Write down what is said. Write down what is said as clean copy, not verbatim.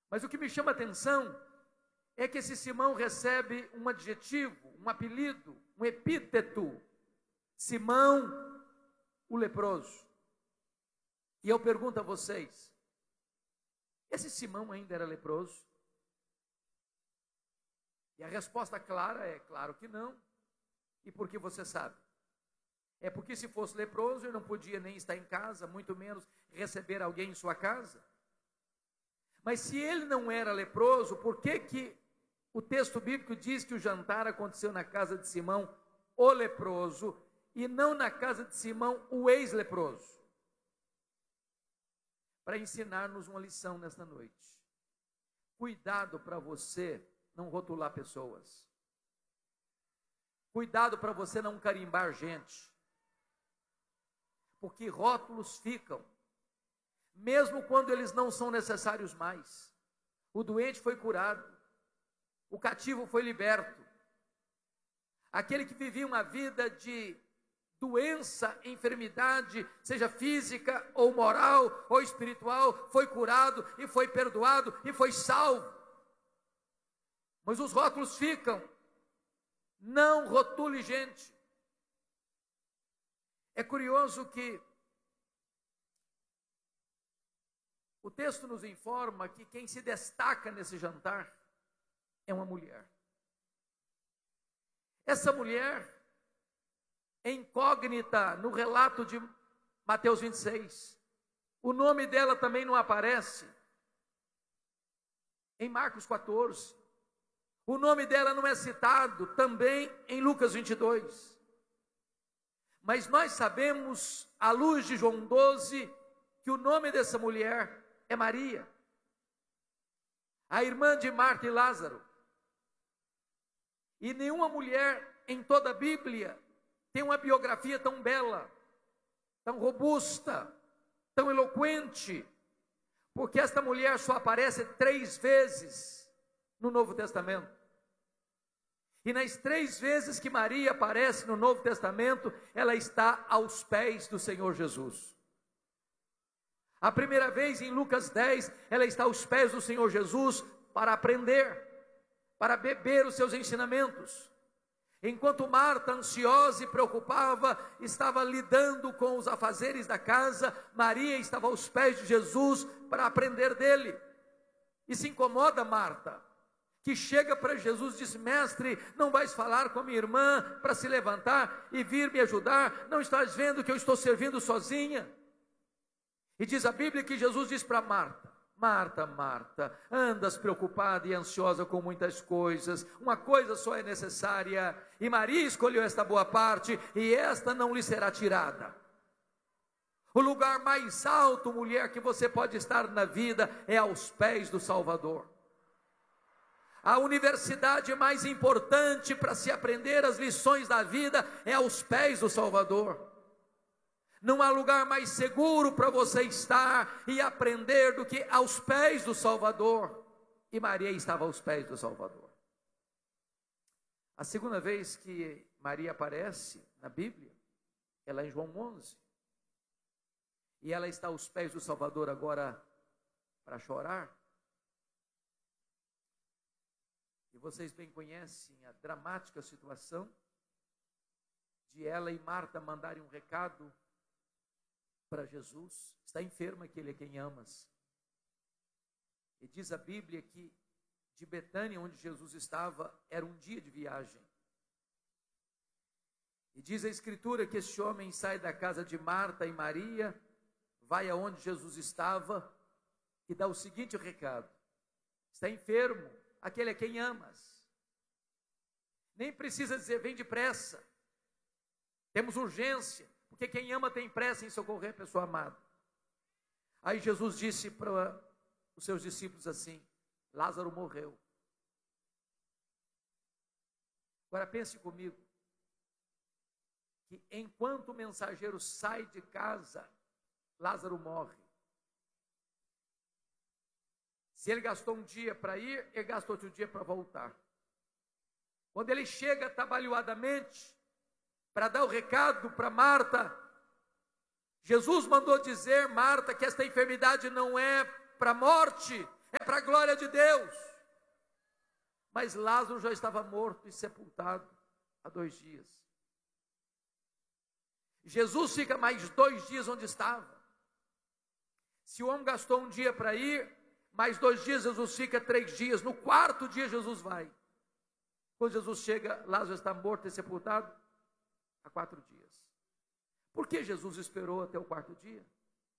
Mas o que me chama a atenção é que esse Simão recebe um adjetivo, um apelido, um epíteto: Simão o leproso. E eu pergunto a vocês, esse Simão ainda era leproso? E a resposta clara é: claro que não. E por que você sabe? É porque se fosse leproso, ele não podia nem estar em casa, muito menos receber alguém em sua casa. Mas se ele não era leproso, por que o texto bíblico diz que o jantar aconteceu na casa de Simão, o leproso, e não na casa de Simão, o ex-leproso? Para ensinar-nos uma lição nesta noite. Cuidado para você não rotular pessoas. Cuidado para você não carimbar gente. Porque rótulos ficam, mesmo quando eles não são necessários mais. O doente foi curado, o cativo foi liberto, aquele que vivia uma vida de doença, enfermidade, seja física ou moral ou espiritual, foi curado e foi perdoado e foi salvo. Mas os rótulos ficam. Não rotule gente. É curioso que o texto nos informa que quem se destaca nesse jantar é uma mulher. Essa mulher é incógnita no relato de Mateus 26. O nome dela também não aparece em Marcos 14. O nome dela não é citado também em Lucas 22. Mas nós sabemos, à luz de João 12, que o nome dessa mulher é Maria, a irmã de Marta e Lázaro. E nenhuma mulher em toda a Bíblia tem uma biografia tão bela, tão robusta, tão eloquente, porque esta mulher só aparece 3 vezes no Novo Testamento. E nas 3 vezes que Maria aparece no Novo Testamento, ela está aos pés do Senhor Jesus. A primeira vez em Lucas 10, ela está aos pés do Senhor Jesus para aprender, para beber os seus ensinamentos. Enquanto Marta, ansiosa e preocupada, estava lidando com os afazeres da casa, Maria estava aos pés de Jesus para aprender dele. E se incomoda Marta, que chega para Jesus e diz: mestre, não vais falar com a minha irmã para se levantar e vir me ajudar? Não estás vendo que eu estou servindo sozinha? E diz a Bíblia que Jesus diz para Marta: Marta, Marta, andas preocupada e ansiosa com muitas coisas, uma coisa só é necessária, e Maria escolheu esta boa parte, e esta não lhe será tirada. O lugar mais alto, mulher, que você pode estar na vida é aos pés do Salvador. A universidade mais importante para se aprender as lições da vida é aos pés do Salvador. Não há lugar mais seguro para você estar e aprender do que aos pés do Salvador. E Maria estava aos pés do Salvador. A segunda vez que Maria aparece na Bíblia é lá em João 11. E ela está aos pés do Salvador agora para chorar. E vocês bem conhecem a dramática situação de ela e Marta mandarem um recado para Jesus: está enferma, que ele é quem amas. E diz a Bíblia que de Betânia, onde Jesus estava, era um dia de viagem. E diz a Escritura que este homem sai da casa de Marta e Maria, vai aonde Jesus estava e dá o seguinte recado: está enfermo, aquele a quem amas. Nem precisa dizer: vem depressa, temos urgência, porque quem ama tem pressa em socorrer a pessoa amada. Aí Jesus disse para os seus discípulos assim: Lázaro morreu. Agora pense comigo, que enquanto o mensageiro sai de casa, Lázaro morre. Se ele gastou um dia para ir, ele gasta outro dia para voltar. Quando ele chega atabalhoadamente para dar o recado para Marta, Jesus mandou dizer: Marta, que esta enfermidade não é para a morte, é para a glória de Deus. Mas Lázaro já estava morto e sepultado há 2 dias. Jesus fica mais 2 dias onde estava. Se o homem gastou 1 dia para ir, mais 2 dias, Jesus fica 3 dias. No 4º dia, Jesus vai. Quando Jesus chega, Lázaro está morto e sepultado há 4 dias. Por que Jesus esperou até o 4º dia?